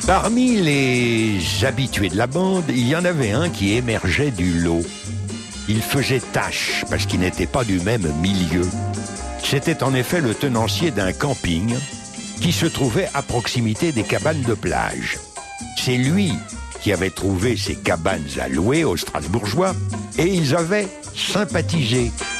Parmi les habitués de la bande, il y en avait un qui émergeait du lot. Il faisait tache parce qu'il n'était pas du même milieu. C'était en effet le tenancier d'un camping qui se trouvait à proximité des cabanes de plage. C'est lui qui avait trouvé ces cabanes à louer aux Strasbourgeois et ils avaient sympathisé.